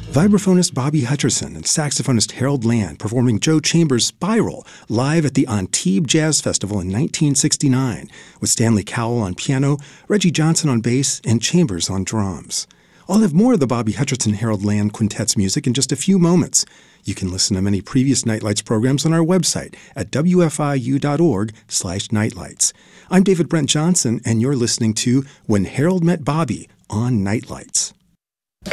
Vibraphonist Bobby Hutcherson and saxophonist Harold Land performing Joe Chambers' Spiral live at the Antibes Jazz Festival in 1969, with Stanley Cowell on piano, Reggie Johnson on bass, and Chambers on drums. I'll have more of the Bobby Hutcherson-Harold Land Quintet's music in just a few moments. You can listen to many previous Nightlights programs on our website at wfiu.org/nightlights. I'm David Brent Johnson, and you're listening to When Harold Met Bobby on Nightlights.